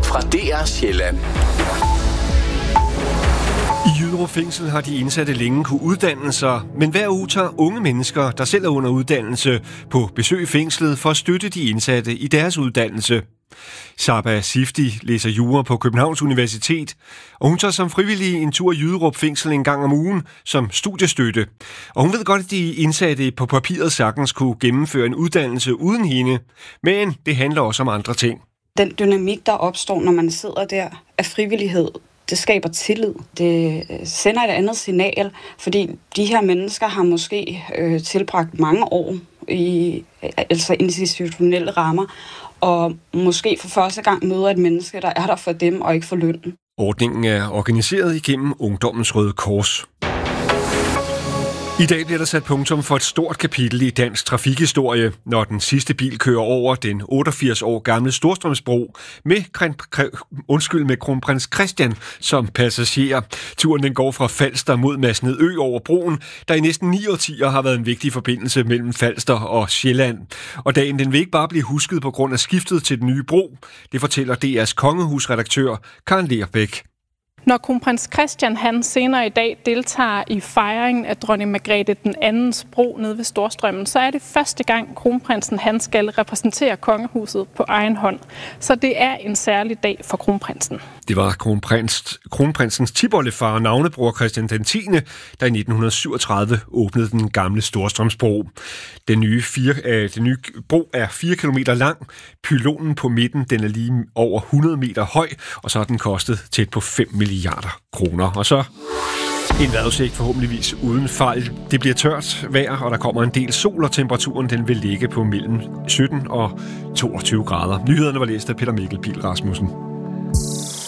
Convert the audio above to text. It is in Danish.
fra DR Sjælland. I Jyderup Fængsel har de indsatte længe kunne uddanne sig, men hver uge tager unge mennesker, der selv er under uddannelse, på besøg i fængslet for at støtte de indsatte i deres uddannelse. Saba Sifti læser jura på Københavns Universitet, og hun tager som frivillig en tur i Jyderup Fængsel en gang om ugen som studiestøtte. Og hun ved godt, at de indsatte på papiret sagtens kunne gennemføre en uddannelse uden hende, men det handler også om andre ting. Den dynamik, der opstår, når man sidder der af frivillighed, det skaber tillid. Det sender et andet signal, fordi de her mennesker har måske tilbragt mange år i institutionelle rammer, og måske for første gang møder et menneske, der er der for dem og ikke for lønnen. Ordningen er organiseret igennem Ungdommens Røde Kors. I dag bliver der sat punktum for et stort kapitel i dansk trafikhistorie, når den sidste bil kører over den 88 år gamle Storstrømsbro med kronprins Christian som passager. Turen den går fra Falster mod Masnedø over broen, der i næsten 9 årtier har været en vigtig forbindelse mellem Falster og Sjælland. Og dagen den vil ikke bare blive husket på grund af skiftet til den nye bro, det fortæller DR's kongehusredaktør Karen Lerbæk. Når kronprins Christian han senere i dag deltager i fejringen af dronning Margrethe den andens bro nede ved Storstrømmen, så er det første gang kronprinsen han skal repræsentere kongehuset på egen hånd. Så det er en særlig dag for kronprinsen. Det var kronprinsens tipoldefar og navnebror Christian den 10., der i 1937 åbnede den gamle Storstrømsbro. Den nye bro er 4 kilometer lang. Pylonen på midten den er lige over 100 meter høj, og så har den kostet tæt på 5 milliarder kroner. Og så en vejrudsigt forhåbentligvis uden fejl. Det bliver tørt vejr, og der kommer en del sol, og temperaturen den vil ligge på mellem 17 og 22 grader. Nyhederne var læst af Peter Mikkel Pihl Rasmussen.